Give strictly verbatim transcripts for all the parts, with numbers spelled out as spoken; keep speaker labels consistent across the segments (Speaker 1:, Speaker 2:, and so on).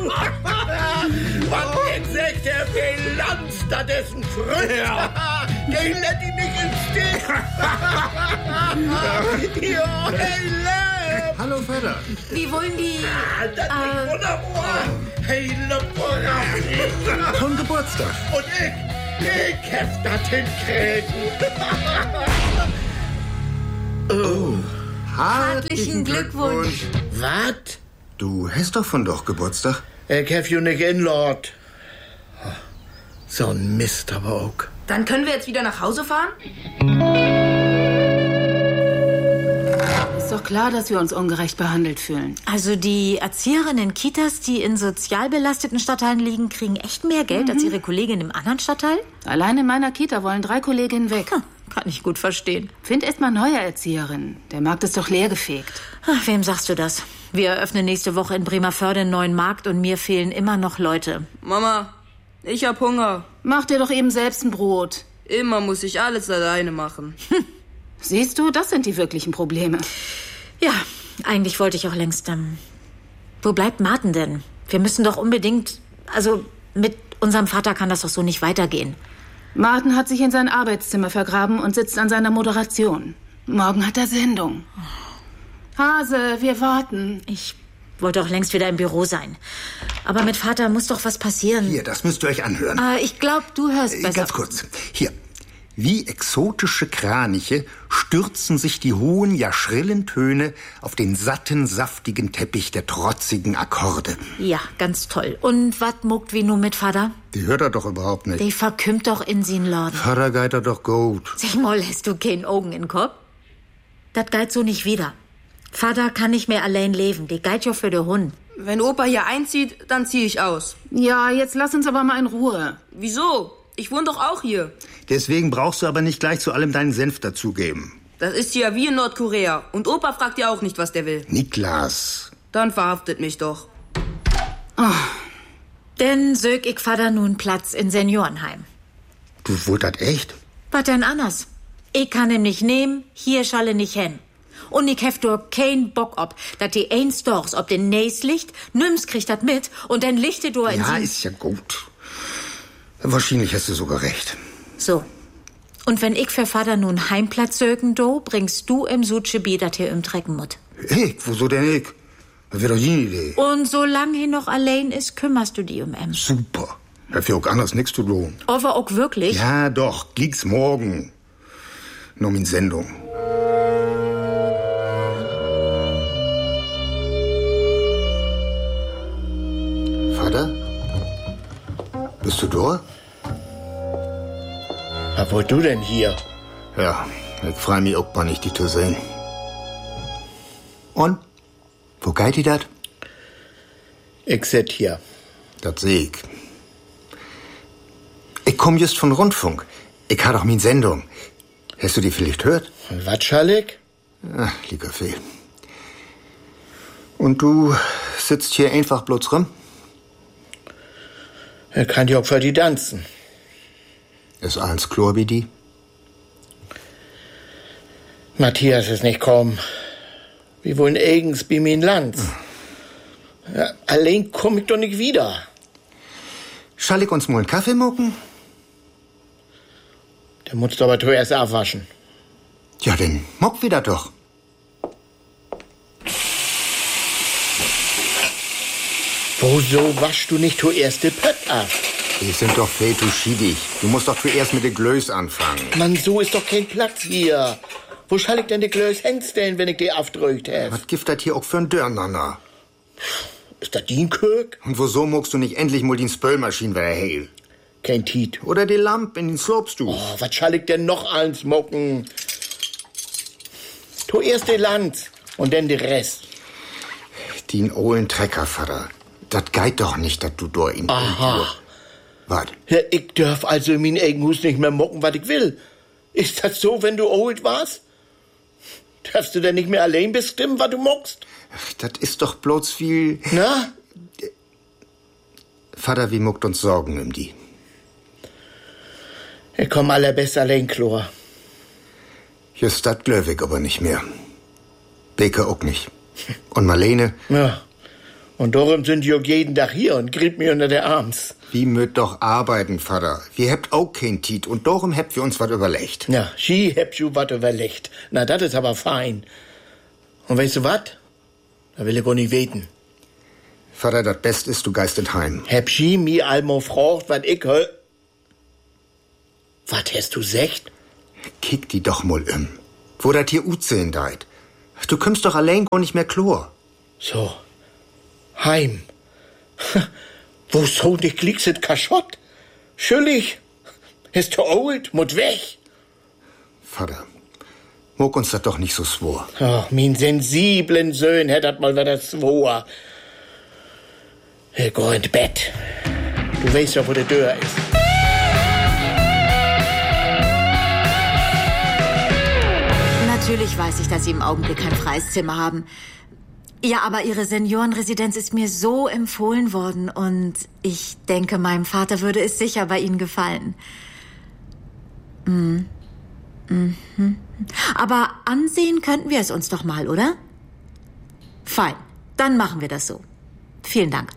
Speaker 1: Was ich sagt, der Bilanz, das ist ein Frücht. Der lässt ihn nicht im Stich. Ja, hey, Leb.
Speaker 2: Hallo, Vater.
Speaker 3: Wie wollen die...
Speaker 1: Ah, das ist wunderbar. Hey, Leb.
Speaker 2: Zum Geburtstag.
Speaker 1: Und ich, ich hab das hinkriegen.
Speaker 2: Oh.
Speaker 3: Herzlichen Glückwunsch.
Speaker 1: Was?
Speaker 2: Du hast doch von doch Geburtstag.
Speaker 1: Ich hab you nicht in, Lord. So ein Mist aber auch.
Speaker 3: Dann können wir jetzt wieder nach Hause fahren?
Speaker 4: Ist doch klar, dass wir uns ungerecht behandelt fühlen.
Speaker 5: Also die Erzieherinnen in Kitas, die in sozial belasteten Stadtteilen liegen, kriegen echt mehr Geld mhm. als ihre Kolleginnen im anderen Stadtteil?
Speaker 4: Allein in meiner Kita wollen drei Kolleginnen weg.
Speaker 5: Hm, kann ich gut verstehen.
Speaker 4: Find erst mal neue Erzieherin. Der Markt ist doch leergefegt.
Speaker 5: Ach, wem sagst du das? Wir eröffnen nächste Woche in Bremervörde einen neuen Markt und mir fehlen immer noch Leute.
Speaker 3: Mama, ich hab Hunger.
Speaker 4: Mach dir doch eben selbst ein Brot.
Speaker 3: Immer muss ich alles alleine machen.
Speaker 4: Hm. Siehst du, das sind die wirklichen Probleme.
Speaker 5: Ja, eigentlich wollte ich auch längst... Ähm, wo bleibt Martin denn? Wir müssen doch unbedingt... Also mit unserem Vater kann das doch so nicht weitergehen.
Speaker 4: Martin hat sich in sein Arbeitszimmer vergraben und sitzt an seiner Moderation. Morgen hat er Sendung. Hase, wir warten.
Speaker 5: Ich wollte auch längst wieder im Büro sein. Aber mit Vater muss doch was passieren.
Speaker 2: Hier, das müsst ihr euch anhören.
Speaker 5: Äh, ich glaube, du hörst besser.
Speaker 2: Ganz kurz. Hier. Wie exotische Kraniche stürzen sich die hohen, ja schrillen Töne auf den satten, saftigen Teppich der trotzigen Akkorde.
Speaker 5: Ja, ganz toll. Und was muckt wie nun mit Vater?
Speaker 2: Die hört er doch überhaupt nicht.
Speaker 5: Die verkümmt doch in sin Lorden.
Speaker 2: Vater geht er doch gut.
Speaker 5: Sag mal, hast du keinen Augen in Kopf? Das geht so nicht wieder. Vater kann nicht mehr allein leben. Die geht ja für den Hund.
Speaker 3: Wenn Opa hier einzieht, dann zieh ich aus.
Speaker 4: Ja, jetzt lass uns aber mal in Ruhe.
Speaker 3: Wieso? Ich wohne doch auch hier.
Speaker 2: Deswegen brauchst du aber nicht gleich zu allem deinen Senf dazugeben.
Speaker 3: Das ist ja wie in Nordkorea. Und Opa fragt ja auch nicht, was der will.
Speaker 2: Niklas.
Speaker 3: Dann verhaftet mich doch.
Speaker 5: Oh. Denn sög ich Vater nun Platz in Seniorenheim.
Speaker 2: Du wollt das echt?
Speaker 5: Was denn anders? Ich kann ihn nicht nehmen, hier schalle nicht hin. Und ich hef doch kein Bock ob, dat die eins dochs ob den Näs liegt, nimm's kriegt dat mit und dann lichte du in
Speaker 2: Ja,
Speaker 5: sie...
Speaker 2: ist ja gut. Wahrscheinlich hast du sogar recht.
Speaker 5: So. Und wenn ich für Vater nun Heimplatz sögen do, bringst du im Sutschibi dat hier im Trecken mut.
Speaker 2: Ich? Wieso denn ich? Das wäre doch nie eine Idee.
Speaker 5: Und solange hier noch allein ist, kümmerst du dich um em.
Speaker 2: Super. Hat für auch anders nichts zu tun.
Speaker 5: Aber auch wirklich?
Speaker 2: Ja, doch. Liegt's morgen. Noch in Sendung. Vater? Bist du da?
Speaker 1: Was wollt du denn hier?
Speaker 2: Ja, ich freu mich auch mal nicht, die zu sehen. Und? Wo geht die dat?
Speaker 1: Ich sit hier.
Speaker 2: Das seh ich. Ich komm just von Rundfunk. Ich ha doch min Sendung. Hast du die vielleicht hört?
Speaker 1: Was schall ich?
Speaker 2: Ach, lieber Fehl. Und du sitzt hier einfach bloß rum?
Speaker 1: Er kann ja auch für die tanzen.
Speaker 2: Ist alles klar wie die?
Speaker 1: Matthias ist nicht kommen. Wir wollen eigens bei mir in Land. Hm. Ja, allein komm ich doch nicht wieder.
Speaker 2: Schall ich uns mal einen Kaffee mucken?
Speaker 1: Der musst du aber zuerst abwaschen.
Speaker 2: Ja, dann mock wieder doch.
Speaker 1: Wieso waschst du nicht zuerst den Pött ab?
Speaker 2: Die sind doch viel zu schiedig. Du musst doch zuerst mit den Glöß anfangen.
Speaker 1: Mann, so ist doch kein Platz hier. Wo schall ich denn die Glöß hinstellen, wenn ich die aufdrückt hab?
Speaker 2: Was gibt das hier auch für ein Dörnanner?
Speaker 1: Ist das die Kök?
Speaker 2: Und wieso muckst du nicht endlich mal die Spölmaschine wieder heil?
Speaker 1: Kein Tiet.
Speaker 2: Oder die Lampe in den slopst du?
Speaker 1: Oh, was schall ich denn noch eins mucken? Zuerst die Land und dann den Rest.
Speaker 2: Den ollen Trecker, Vater. Das geht doch nicht, dass du da in...
Speaker 1: Aha.
Speaker 2: Was?
Speaker 1: Ja, ich darf also in meinem eigenen Hus nicht mehr mucken, was ich will. Ist das so, wenn du old warst? Darfst du denn nicht mehr allein bestimmen, was du muckst?
Speaker 2: Ach, das ist doch bloß viel...
Speaker 1: Na?
Speaker 2: Vater, wie muckt uns Sorgen um die?
Speaker 1: Ich komm allerbest allein, Chlor.
Speaker 2: Just dat glöw ich aber nicht mehr. Beke auch nicht. Und Marlene?
Speaker 1: Ja. Und darum sind die auch jeden Tag hier und grieb mir unter der Arms.
Speaker 2: Wie möt doch arbeiten, Vater. Wir habt auch kein Tiet und darum habt wir uns was überlegt.
Speaker 1: Ja, sie habt ju wat überlegt. Na, das ist aber fein. Und weißt du wat? Da will ich gar nicht weten.
Speaker 2: Vater, das Beste ist, du geist in Heim.
Speaker 1: Hab sie mi einmal gefragt, wat ich hö... Was hast du secht?
Speaker 2: Kick die doch mal um. Wo dat hier utsehen deit. Du kommst doch allein gar nicht mehr Chlor.
Speaker 1: So. Heim. Wo so dich liegst et Kaschott? Schuldig. Ist du alt, mut weg.
Speaker 2: Vater, mog uns das doch nicht so swor.
Speaker 1: Oh, mein sensiblen Söhn hätt dat mal wieder swor. Ich geh ins Bett. Du weißt ja, wo die Tür ist.
Speaker 5: Natürlich weiß ich, dass Sie im Augenblick kein freies Zimmer haben. Ja, aber Ihre Seniorenresidenz ist mir so empfohlen worden und ich denke, meinem Vater würde es sicher bei Ihnen gefallen. Mhm. Mhm. Aber ansehen könnten wir es uns doch mal, oder? Fein, dann machen wir das so. Vielen Dank.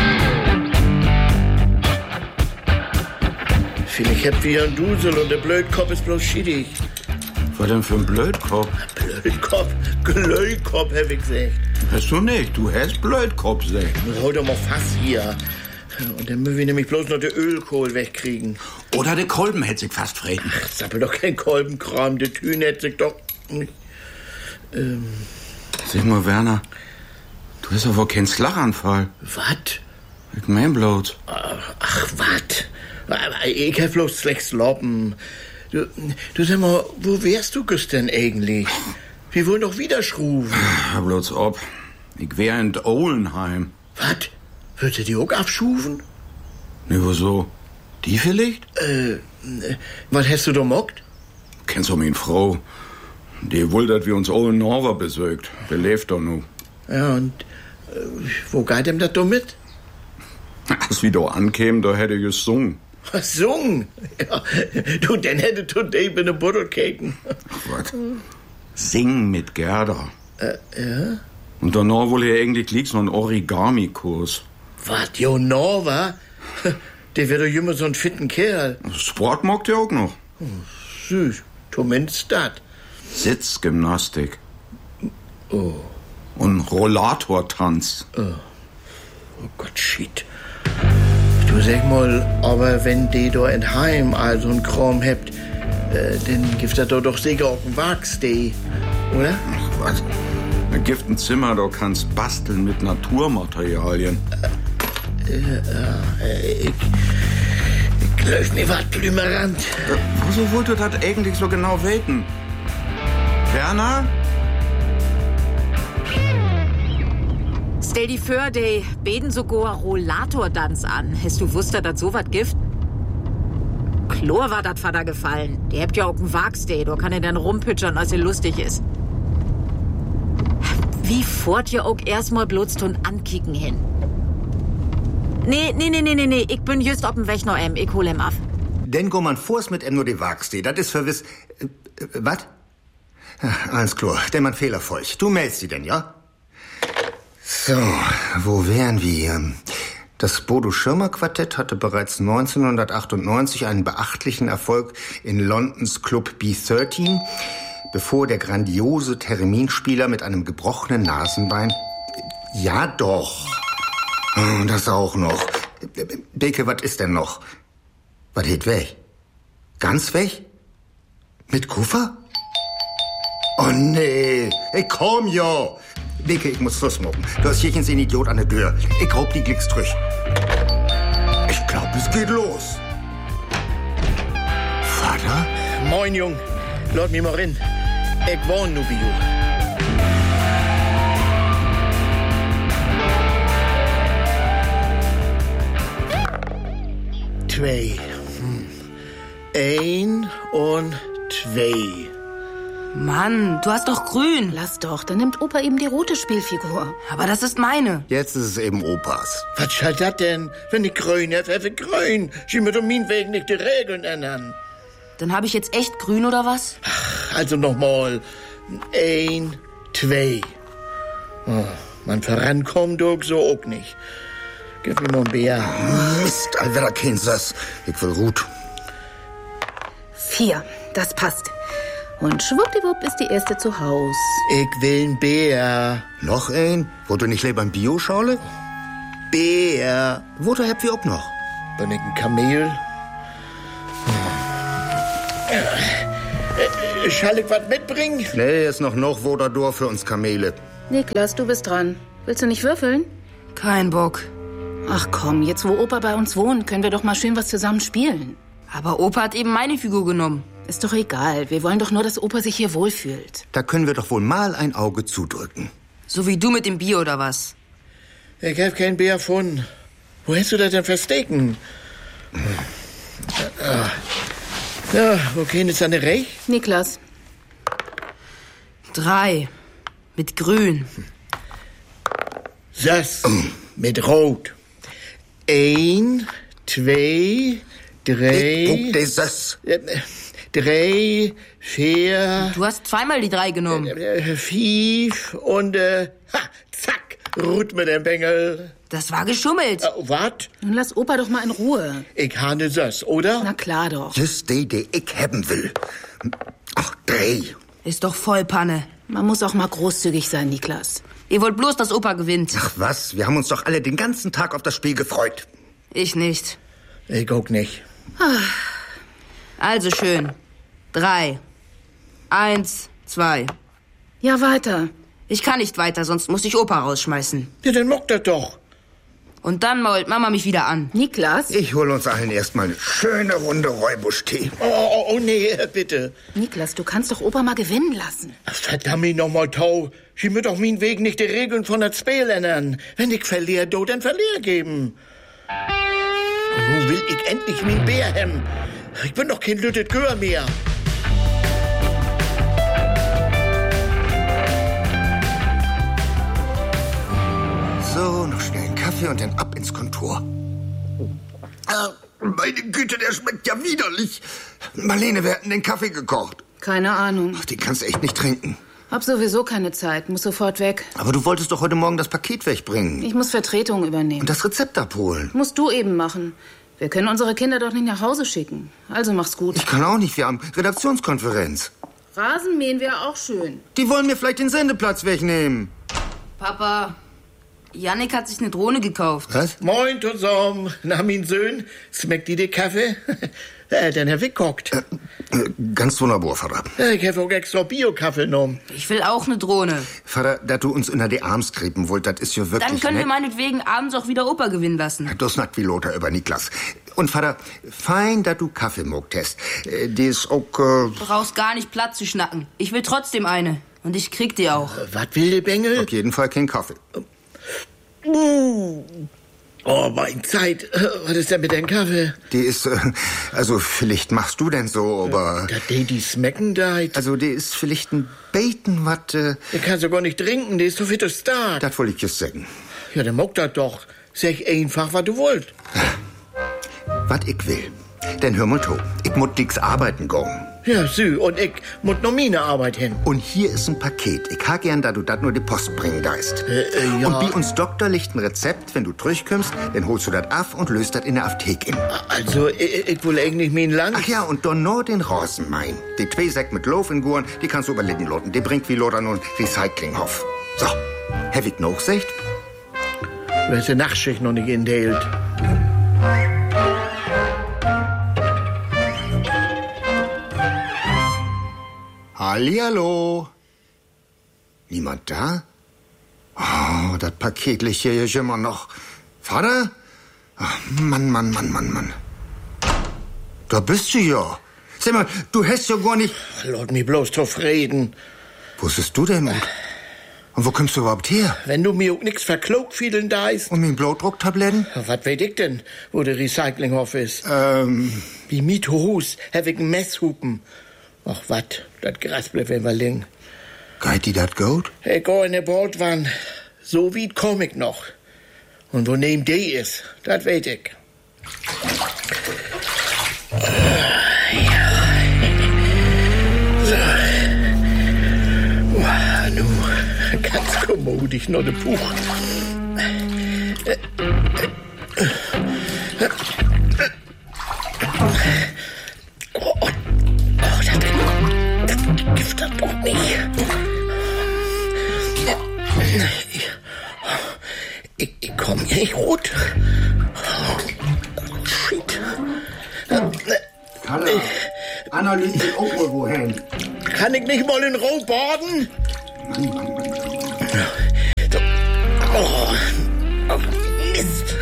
Speaker 1: Vielleicht habt ihr einen Dusel und der Blödkopf ist bloß schiedig.
Speaker 6: Was denn für ein Blödkopf?
Speaker 1: Blödkopf, Glödkopf, hab ich gesagt.
Speaker 6: Hast du nicht, du hast Blödkopf gesagt.
Speaker 1: Hol doch mal Fass hier. Und dann müssen wir nämlich bloß noch den Ölkohl wegkriegen.
Speaker 6: Oder der Kolben hätte sich fast freten.
Speaker 1: Ach, sappel doch kein Kolbenkram, der Tüne hätte sich doch... Ähm...
Speaker 6: Sag mal, Werner, du hast aber keinen Schlaganfall.
Speaker 1: Was?
Speaker 6: Ich mein bloß.
Speaker 1: Ach, was? Ich hab bloß schlecht Loppen. Du, du sag mal, wo wärst du denn eigentlich? Wir wollen doch wieder schrufen.
Speaker 6: Ja, bloß ob. Ich wär in Ohlenheim.
Speaker 1: Was? Würdest du die auch abschufen?
Speaker 6: Ne, wieso? Die vielleicht?
Speaker 1: Äh, was hast du da mockt?
Speaker 6: Kennst du meine Frau? Die will, dass wir uns Ohlen Norwer besögt. Der lebt doch nu.
Speaker 1: Ja, und äh, wo geht ihm das da mit?
Speaker 6: Als wir da ankämen, da hätte ich gesungen.
Speaker 1: Was sungen? Ja, du, dann hätte du Dave in a Bottle caken.
Speaker 6: Ach, was? Singen mit Gerda.
Speaker 1: Äh, ja?
Speaker 6: Und danach will ich eigentlich liegst noch einen Origami-Kurs.
Speaker 1: Was, jo, Norwa? Der wird doch immer so ein fitten Kerl.
Speaker 6: Sport mag der auch noch.
Speaker 1: Oh, süß, zumindest das.
Speaker 6: Sitzgymnastik.
Speaker 1: Oh.
Speaker 6: Und Rollatortanz.
Speaker 1: Oh. Oh Gott, shit. Du sag mal, aber wenn die da in Heim also ein Kram habt, äh, dann gibt es da doch sicher auch einen Werkstee, oder?
Speaker 6: Ach, was? Da gibt ein Zimmer, da kannst basteln mit Naturmaterialien.
Speaker 1: Äh, äh, äh, ich, ich läuf mir was blümerant.
Speaker 6: Äh, wieso wollt ihr das eigentlich so genau weten? Werner?
Speaker 5: Stell dir vor, die beten sogar Rollatortanz an. Hast du wusst, dass so was gibt? Chlor war dat Vater gefallen. Die habt ja auch einen Wagstay, da kann er dann rumpitschern, als er lustig ist. Wie fort ihr auch erstmal bloß tun ankicken hin? Nee, nee, nee, nee, nee, nee, ich bin just auf dem Weg noch em, ich hol em ab.
Speaker 2: Denn go man vors mit em nur die Wagstee, das ist verwiss... Äh, äh, wat? Alles klar, denn man fehlerfeucht. Du meldest sie denn, ja? So, wo wären wir? Das Bodo-Schirmer-Quartett hatte bereits neunzehnhundertachtundneunzig einen beachtlichen Erfolg in Londons Club B dreizehn, bevor der grandiose Terminspieler mit einem gebrochenen Nasenbein... Ja doch, das auch noch. Beke, was ist denn noch? Was geht weg? Ganz weg? Mit Kuffer? Oh nee, ich komm jo. Beke, ich muss Schluss machen. Du hast hier einen Idiot an der Tür. Ich glaub, die glickst durch. Ich glaub, es geht los. Vater?
Speaker 1: Moin, Jung. Lass mich mal rein. Ich wohne nur bei dir. Zwei. Hm. Ein und zwei.
Speaker 3: Mann, du hast doch grün.
Speaker 4: Lass doch, dann nimmt Opa eben die rote Spielfigur.
Speaker 3: Aber das ist meine.
Speaker 2: Jetzt ist es eben Opas.
Speaker 1: Was soll das denn? Wenn ich grün habe, habe ich grün. Sie mir um meinen Weg nicht die Regeln ändern.
Speaker 3: Dann habe ich jetzt echt grün oder was?
Speaker 1: Ach, also nochmal. Ein, zwei. Oh, Man vorankommt doch so auch nicht. Gib mir noch ein Bier.
Speaker 2: Mist, Alvera Kansas. Ich will Ruth.
Speaker 4: Vier, das passt. Und schwuppdiwupp ist die erste zu Haus.
Speaker 1: Ich will ein Bier.
Speaker 2: Noch ein? Wo du nicht lieber ein Bio-Schale?
Speaker 1: Bier.
Speaker 2: Wo da habt ihr auch noch?
Speaker 1: Bin ich ein Kamel? Äh, Schall ich was mitbringen?
Speaker 2: Nee, ist noch noch Wodador für uns Kamele.
Speaker 4: Niklas, du bist dran. Willst du nicht würfeln?
Speaker 5: Kein Bock.
Speaker 4: Ach komm, jetzt wo Opa bei uns wohnt, können wir doch mal schön was zusammen spielen.
Speaker 5: Aber Opa hat eben meine Figur genommen.
Speaker 4: Ist doch egal. Wir wollen doch nur, dass Opa sich hier wohlfühlt.
Speaker 2: Da können wir doch wohl mal ein Auge zudrücken.
Speaker 5: So wie du mit dem Bier oder was?
Speaker 1: Ich hab kein Bier gefunden. Wo hast du das denn verstecken? Ja, wo gehen jetzt eine Recht?
Speaker 4: Niklas.
Speaker 5: Drei. Mit Grün.
Speaker 1: Das mit Rot. Ein, zwei, drei...
Speaker 2: Ich guck das.
Speaker 1: äh, Drei, vier...
Speaker 5: Du hast zweimal die drei genommen.
Speaker 1: äh, Fief und... Äh, ha, zack, Ruth mit dem Bengel.
Speaker 5: Das war geschummelt.
Speaker 1: Äh, wat?
Speaker 4: Nun lass Opa doch mal in Ruhe.
Speaker 1: Ich habe das, oder?
Speaker 4: Na klar doch.
Speaker 2: Just die, die ich haben will. Ach, drei.
Speaker 5: Ist doch voll Panne.
Speaker 4: Man muss auch mal großzügig sein, Niklas.
Speaker 5: Ihr wollt bloß, dass Opa gewinnt.
Speaker 2: Ach was, wir haben uns doch alle den ganzen Tag auf das Spiel gefreut.
Speaker 5: Ich nicht.
Speaker 1: Ich guck nicht.
Speaker 5: Also schön. Drei. Eins, zwei.
Speaker 4: Ja, weiter.
Speaker 5: Ich kann nicht weiter, sonst muss ich Opa rausschmeißen.
Speaker 1: Ja, dann mockt das doch.
Speaker 5: Und dann mault Mama mich wieder an.
Speaker 4: Niklas?
Speaker 2: Ich hol uns allen erstmal eine schöne Runde Räubusch-Tee.
Speaker 1: Oh, oh, oh, nee, bitte.
Speaker 4: Niklas, du kannst doch Opa mal gewinnen lassen.
Speaker 1: Ach, verdammt nochmal, Tau. Sie mir doch meinen Weg nicht die Regeln von das Spiel ändern. Wenn ich verliere, do, dann verliere geben. Und nun will ich endlich mein Bär hem. Ich bin doch kein lüttet Gör mehr.
Speaker 2: So, noch schnell einen Kaffee und dann ab ins Kontor. Ah, meine Güte, der schmeckt ja widerlich. Marlene, wir hatten den Kaffee gekocht.
Speaker 4: Keine Ahnung.
Speaker 2: Ach, den kannst du echt nicht trinken.
Speaker 4: Hab sowieso keine Zeit. Muss sofort weg.
Speaker 2: Aber du wolltest doch heute Morgen das Paket wegbringen.
Speaker 4: Ich muss Vertretung übernehmen.
Speaker 2: Und das Rezept abholen.
Speaker 4: Musst du eben machen. Wir können unsere Kinder doch nicht nach Hause schicken. Also mach's gut.
Speaker 2: Ich kann auch nicht, wir haben Redaktionskonferenz.
Speaker 4: Rasenmähen wäre auch schön.
Speaker 2: Die wollen mir vielleicht den Sendeplatz wegnehmen.
Speaker 5: Papa, Jannik hat sich eine Drohne gekauft.
Speaker 2: Was?
Speaker 1: Moin zusammen. Na, mein Sohn, schmeckt die den Kaffee? äh, dann hab ich gekocht.
Speaker 2: Äh, äh, ganz wunderbar, Vater.
Speaker 1: Ich hab auch extra Bio-Kaffee genommen.
Speaker 5: Ich will auch eine Drohne.
Speaker 2: Vater, dass du uns unter die Arms kriegen wollt, das ist ja wirklich
Speaker 5: Dann können wir
Speaker 2: nett.
Speaker 5: meinetwegen abends auch wieder Opa gewinnen lassen.
Speaker 2: Du snackt wie Lothar über Niklas. Und Vater, fein, dass du Kaffee mogt hast. Äh, die ist auch, äh,
Speaker 5: Du brauchst gar nicht Platz zu schnacken. Ich will trotzdem eine. Und ich krieg die auch.
Speaker 1: Was will der Bengel?
Speaker 2: auf jeden Fall kein Kaffee.
Speaker 1: Uh. Oh, mein Zeit. Was ist denn mit dem Kaffee?
Speaker 2: Die ist, äh, also vielleicht machst du denn so, aber...
Speaker 1: Da die, die smecken da.
Speaker 2: Also die ist vielleicht ein Beten, was, äh,
Speaker 1: Ich kann sogar nicht trinken, die ist so viel zu stark.
Speaker 2: das wollte ich jetzt sagen.
Speaker 1: Ja, dann mockt das doch. Sag einfach, was du wollt.
Speaker 2: Was ich will. Denn hör mal to, ich muss nix arbeiten gehen.
Speaker 1: Ja, Sü, und ich muss noch meine Arbeit hin.
Speaker 2: Und hier ist ein Paket. Ich ha gern, da du dat nur die Post bringen deist.
Speaker 1: Äh, äh, ja.
Speaker 2: Und bei uns Doktor liegt ein Rezept, wenn du durchkommst, dann holst du dat ab und löst dat in der Apotheke in.
Speaker 1: Also, ich, ich will eigentlich mein Land.
Speaker 2: Ach ja, und dann noch den Rosenmein. Die zwei Säck mit Loaf in Guren, die kannst du überlegen loten. Die bringt wie Lothar nun Recyclinghof. So, hab ich noch gesagt?
Speaker 1: Du hast die Nachtschicht noch nicht indehlt.
Speaker 2: Hallihallo. Niemand da? Oh, das Paket liegt hier ja immer noch. Vater? Ach, Mann, Mann, Mann, Mann, Mann. Da bist du ja. Sag mal, du hast ja gar nicht...
Speaker 1: Lass mich bloß zufrieden.
Speaker 2: Wo bist du denn? Und, und wo kommst du überhaupt her?
Speaker 1: Wenn du mir auch nix verklogfiedeln da ist.
Speaker 2: Und mit Blutdrucktabletten?
Speaker 1: Was weiß ich denn, wo der Recyclinghof ist?
Speaker 2: Ähm,
Speaker 1: Wie mit Hus, hab ich ein Messhupen. Ach, wat, das Gras bleibt immer liegen.
Speaker 2: geht die dat gut?
Speaker 1: Ich geh in der Bordwand. So weit komm ich noch. Und wo neben die ist, das weiß ich. So. Oh, nu kannst Jetzt kommod ich noch de Buch. Oh, oh, das, das Gift hat doch nicht. Ich, ich, ich komm hier nicht rot. Oh, shit.
Speaker 2: Kalle, Analyse auch mal wohin.
Speaker 1: Kann ich nicht mal in Rot baden?
Speaker 2: Mann, Mann, Mann, Mann.
Speaker 1: So. Oh, oh, Mist.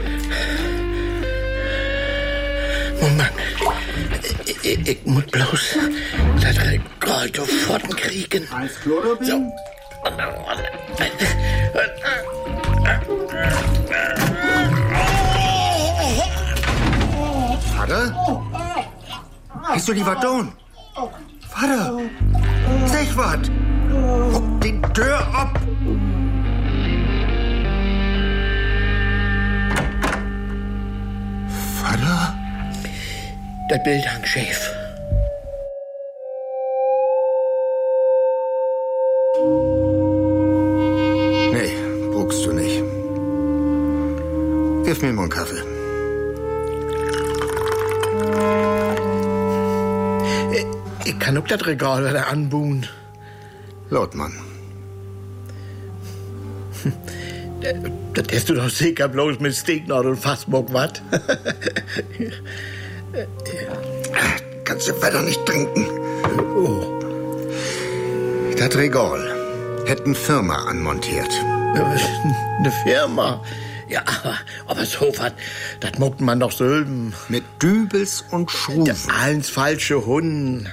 Speaker 1: Moment. Ich, ich, ich muss bloß das Regal sofort kriegen.
Speaker 2: Eins Chlorobin?
Speaker 1: So.
Speaker 2: Vater? Hast du die was tun? Vater? Sag was. Hock die Tür ab. Vater?
Speaker 1: Das Bildhang, Chef.
Speaker 2: Nee, brauchst du nicht. Gib mir mal einen Kaffee.
Speaker 1: Ich kann auch das Regal wieder anbuhen.
Speaker 2: Lautmann.
Speaker 1: Das hast du doch sicher bloß mit Steaknadel und Fassbock, was?
Speaker 2: Kannst du weiter nicht trinken.
Speaker 1: Oh.
Speaker 2: Das Regal hätten Firma anmontiert.
Speaker 1: Eine Firma? Ja, aber so was, das muckt man doch selben.
Speaker 2: Mit Dübels und Schruven.
Speaker 1: Das eins falsche Hunden.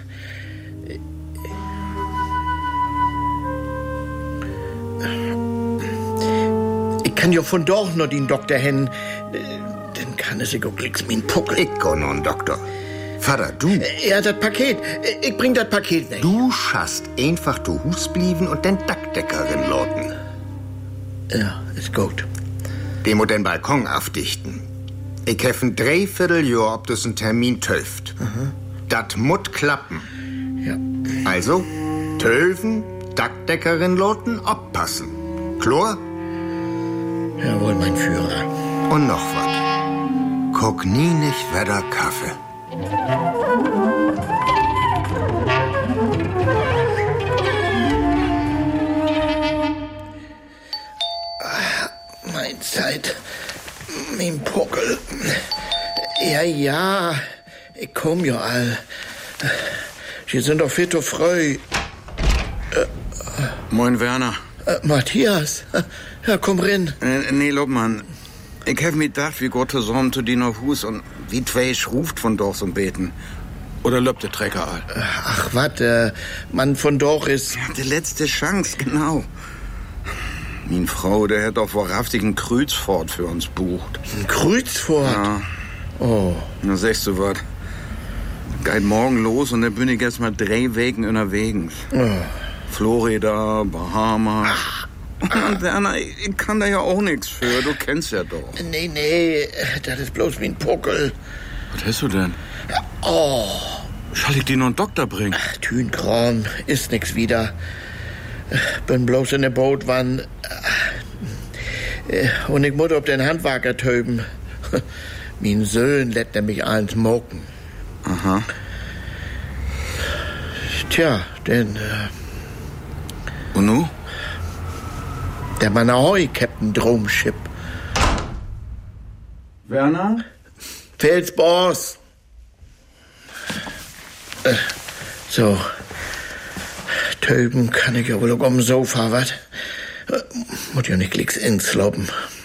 Speaker 1: Ich kann ja von dort noch den Doktor hin. Dann kann es sich auch nix mit dem Puckel.
Speaker 2: Ich go noch einen Doktor. Vater, du.
Speaker 1: Ja, das Paket. Ich bring das Paket weg.
Speaker 2: Du schaffst einfach du Hus blieben und den Dachdeckerin loten.
Speaker 1: Ja, ist gut.
Speaker 2: Dem und den Balkon aufdichten. Ich hef ein Dreivierteljahr, ob das ein Termin töft.
Speaker 1: Mhm.
Speaker 2: Dat mut klappen.
Speaker 1: Ja.
Speaker 2: Also, töven, Dachdeckerin loten, abpassen. Chlor?
Speaker 1: Jawohl, mein Führer.
Speaker 2: Und noch was. Guck nie nicht wedder Kaffee.
Speaker 1: Mein Zeit. Mein Puckel. Ja, ja. Ich komm ja all. Sie sind doch viel zu früh. Äh,
Speaker 6: Moin, Werner.
Speaker 1: äh, Matthias. Ja, komm rein.
Speaker 6: Äh, nee, Lobmann. Ich hab mir gedacht, wie Gott zusammen zu dir auf Hus und wie zwei ruft von Dorf und beten. Oder löbt der Trecker all?
Speaker 1: Ach, wat, äh, Mann von doch ist...
Speaker 6: Ja, die letzte Chance, genau. Min Frau, der hat doch wahrhaftig einen Kreuzfahrt für uns bucht.
Speaker 1: Ein Kreuzfahrt?
Speaker 6: Ja.
Speaker 1: Oh.
Speaker 6: Na, sagst du was? Geht morgen los und dann bin ich erst mal drei Wochen unterwegs.
Speaker 1: Oh.
Speaker 6: Florida, Bahamas. Und Werner, ich kann da ja auch nichts für. Du kennst ja doch.
Speaker 1: Nee, nee, das ist bloß wie ein Puckel.
Speaker 6: Was hast du denn?
Speaker 1: Oh.
Speaker 6: Soll ich dir noch einen Doktor bringen?
Speaker 1: Ach, Thünkram, ist nix wieder. Bin bloß in der Bootwann. Und ich muss auf den Handwerker töben. Mein Sohn lässt nämlich eins moken.
Speaker 6: Aha.
Speaker 1: Tja, denn... Äh,
Speaker 6: Und nu?
Speaker 1: der Manahoi, Captain Dromship.
Speaker 6: Werner?
Speaker 1: Felsboss. Äh, so. Töben kann ich ja wohl auch am Sofa, wat? Äh, muss ja nicht glicks insloppen.